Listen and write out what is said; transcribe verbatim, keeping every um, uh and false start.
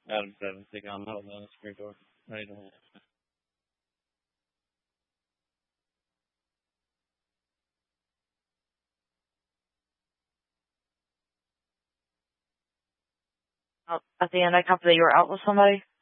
Adam seven, take on metal on the screen door. How you doing? Oh, at the end, I copied that you were out with somebody.